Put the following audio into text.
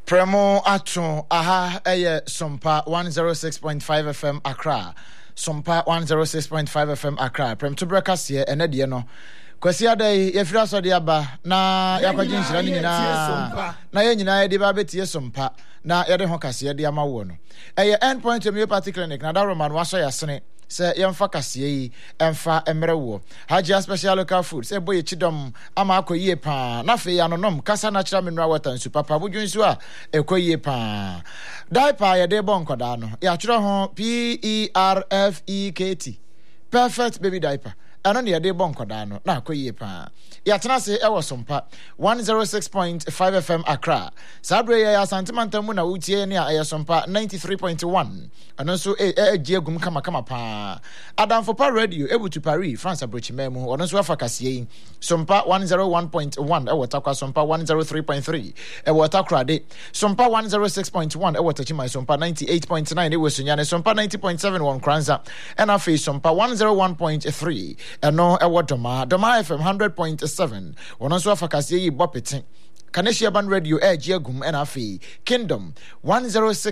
Premo Acho aha eye Sompa 106.5 FM Accra. Sompa 106.5 FM Accra. Prem to breakfast here ene de no. Kwasi adai yefira so de aba na yakwaji nshira ni nyina. Na ye nyina de ba betie Sompa na ye de ho kase de ama wo no. Eye endpoint homeopathic clinic na da Roman waso yasene. Se yemfa kase yi emfa emrewo Hajia special local food se boye chidom ama akoyie pa na fe ya nonom kasa natural mineral water nsu papa budwunsu a ekoyie pa diaper ye de bon koda no ya twere ho PERFECT perfect baby diaper ano ne de bon koda no na akoyie pa ya tena se e wo Sompa 106.5 FM Accra sabre ya santimantamu na utie ne a Sompa 93.1 ano so giegum kama pa Adam for Pa Radio ebutu Paris France abrochimemu ono so afakase Sompa 101.1 e watakwa Sompa 103.3 e watakra de Sompa 106.1 e watachima Sompa 98.9 e wosunyane Sompa 90.7 won Kranza and afi Sompa 101.3 eno e wodoma Doma FM 100.7 ono so afakase yi bopeti Kaneshia Ban Radio giegum and afi Kingdom 106